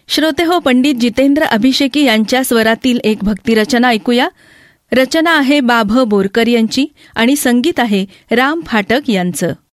श्रोते हो, पंडित जितेंद्र अभिषेकी यांच्या स्वरातील एक भक्तिरचना ऐकूया. रचना आहे बाभ बोरकर यांची आणि संगीत आहे राम फाटक यांचं.